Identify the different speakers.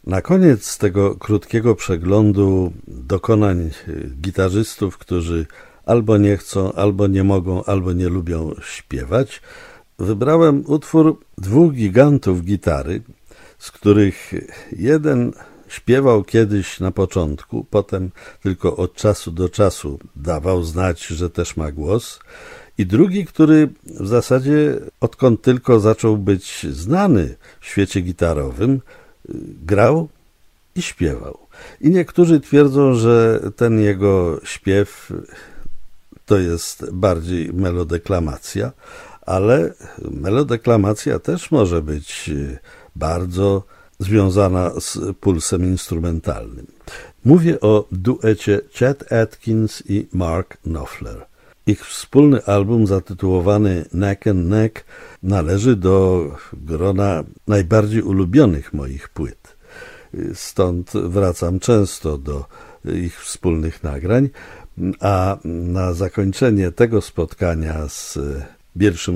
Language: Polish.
Speaker 1: Na koniec tego krótkiego przeglądu dokonań gitarzystów, którzy albo nie chcą, albo nie mogą, albo nie lubią śpiewać, wybrałem utwór dwóch gigantów gitary, z których jeden śpiewał kiedyś na początku, potem tylko od czasu do czasu dawał znać, że też ma głos, i drugi, który w zasadzie odkąd tylko zaczął być znany w świecie gitarowym, grał i śpiewał. I niektórzy twierdzą, że ten jego śpiew to jest bardziej melodeklamacja, ale melodeklamacja też może być bardzo związana z pulsem instrumentalnym. Mówię o duecie Chet Atkins i Mark Knopfler. Ich wspólny album zatytułowany Neck and Neck należy do grona najbardziej ulubionych moich płyt. Stąd wracam często do ich wspólnych nagrań, a na zakończenie tego spotkania z pierwszym